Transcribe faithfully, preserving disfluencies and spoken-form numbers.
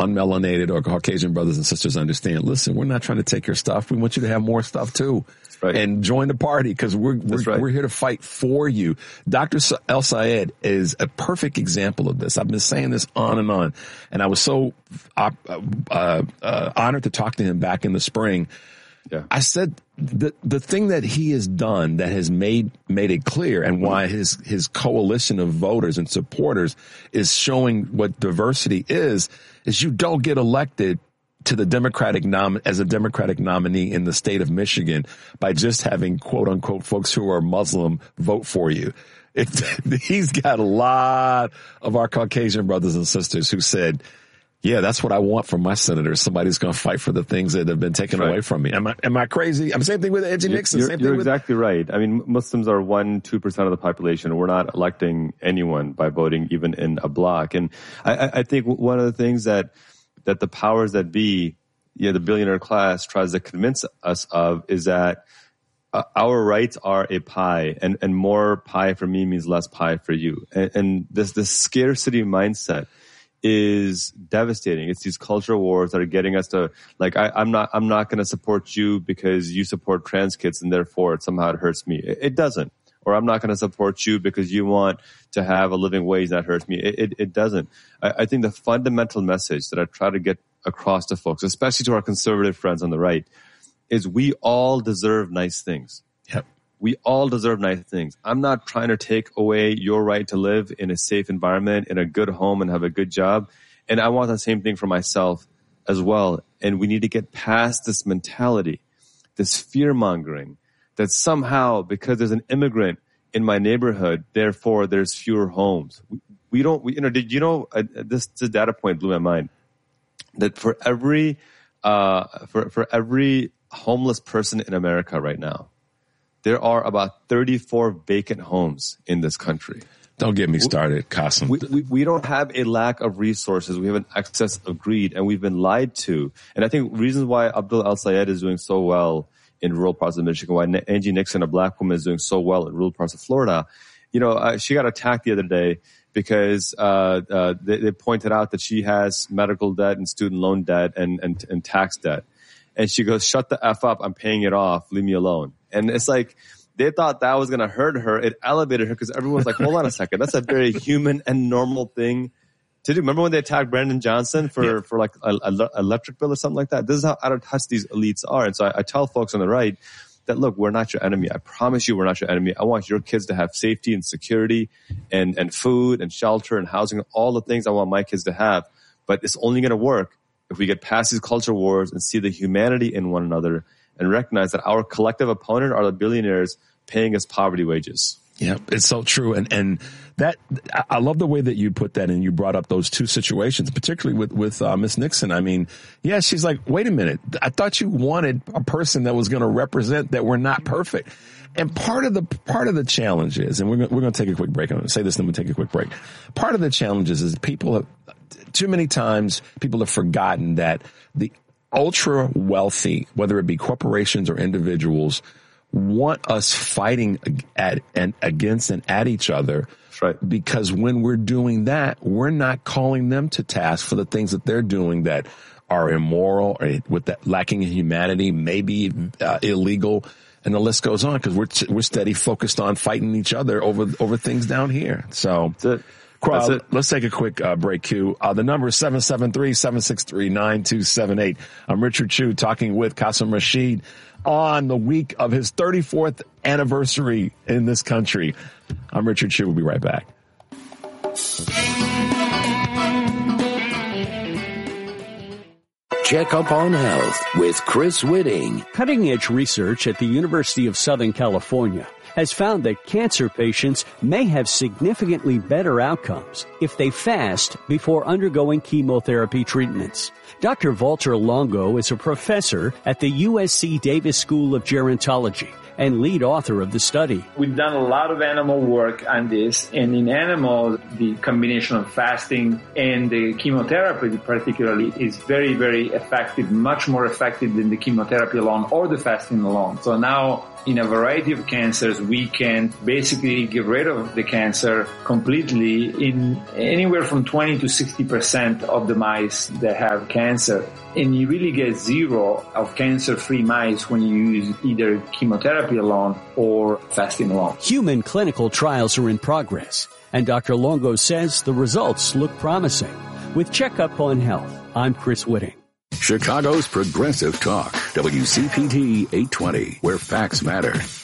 unmelanated or Caucasian brothers and sisters understand, listen, we're not trying to take your stuff. We want you to have more stuff too. Right. And join the party because we're we're, right. we're here to fight for you. Doctor El-Sayed is a perfect example of this. I've been saying this on and on, and I was so uh, uh, uh, honored to talk to him back in the spring. Yeah. I said the the thing that he has done that has made made it clear, and why his his coalition of voters and supporters is showing what diversity is, is you don't get elected to the Democratic nom as a Democratic nominee in the state of Michigan by just having quote unquote folks who are Muslim vote for you. It, he's got a lot of our Caucasian brothers and sisters who said, yeah, that's what I want from my senator. Somebody's going to fight for the things that have been taken right. away from me. Am I, am I crazy? I'm the same thing with Angie Nixon. You're, same you're thing with exactly right. I mean, Muslims are one, two percent of the population. We're not electing anyone by voting even in a block. And I, I think one of the things that, that the powers that be, you know, the billionaire class tries to convince us of is that uh, our rights are a pie, and, and more pie for me means less pie for you. And, and this, this scarcity mindset is devastating. It's these cultural wars that are getting us to, like, I, I'm not, I'm not going to support you because you support trans kids and therefore it somehow it hurts me. It, it doesn't. Or I'm not going to support you because you want to have a living wage that hurts me. It, it, it doesn't. I, I think the fundamental message that I try to get across to folks, especially to our conservative friends on the right, is we all deserve nice things. Yep. We all deserve nice things. I'm not trying to take away your right to live in a safe environment, in a good home, and have a good job. And I want the same thing for myself as well. And we need to get past this mentality, this fear-mongering, that somehow because there's an immigrant in my neighborhood, therefore there's fewer homes. We, we don't, we, you know, did you know, uh, this, this data point blew my mind, that for every, uh, for, for every homeless person in America right now, there are about thirty-four vacant homes in this country. Don't get me started, Qasim. We, we, we don't have a lack of resources. We have an excess of greed, and we've been lied to. And I think reasons why Abdul El-Sayed is doing so well in rural parts of Michigan, why Angie Nixon, a black woman, is doing so well in rural parts of Florida. You know, uh, she got attacked the other day because uh, uh, they, they pointed out that she has medical debt and student loan debt and, and, and tax debt. And she goes, shut the F up, I'm paying it off, leave me alone. And it's like, they thought that was going to hurt her. It elevated her because everyone's like, hold on a second. That's a very human and normal thing to do. Remember when they attacked Brandon Johnson for, yeah. for like a, a electric bill or something like that? This is how out of touch these elites are. And so I, I tell folks on the right that, look, we're not your enemy. I promise you we're not your enemy. I want your kids to have safety and security and, and food and shelter and housing, all the things I want my kids to have. But it's only going to work if we get past these culture wars and see the humanity in one another and recognize that our collective opponent are the billionaires paying us poverty wages. Yeah, it's so true. And, and that, I love the way that you put that and you brought up those two situations, particularly with, with, uh, Miss Nixon. I mean, yeah, she's like, wait a minute. I thought you wanted a person that was going to represent that we're not perfect. And part of the, part of the challenge is, and we're going we're going to take a quick break. I'm going to say this and then we'll take a quick break. Part of the challenge is, is people have, too many times people have forgotten that the ultra wealthy, whether it be corporations or individuals, want us fighting at and against and at each other. That's right. Because when we're doing that, we're not calling them to task for the things that they're doing that are immoral or with that lacking in humanity, maybe uh, illegal, and the list goes on because we're we're steady focused on fighting each other over over things down here. So. That's it. Qual, let's take a quick uh, break, Q. Uh, the number is seven seven three, seven six three, nine two seven eight. I'm Richard Chu talking with Qasim Rashid on the week of his thirty-fourth anniversary in this country. I'm Richard Chu. We'll be right back. Check up on health with Chris Whitting. Cutting-edge research at the University of Southern California has found that cancer patients may have significantly better outcomes if they fast before undergoing chemotherapy treatments. Doctor Walter Longo is a professor at the U S C Davis School of Gerontology and lead author of the study. We've done a lot of animal work on this, and in animals, the combination of fasting and the chemotherapy particularly is very, very effective, much more effective than the chemotherapy alone or the fasting alone. So now, in a variety of cancers, we can basically get rid of the cancer completely in anywhere from twenty to sixty percent of the mice that have cancer. And you really get zero of cancer-free mice when you use either chemotherapy alone or fasting alone. Human clinical trials are in progress, and Doctor Longo says the results look promising. With Checkup on Health, I'm Chris Whitting. Chicago's Progressive Talk, W C P T eight twenty, where facts matter.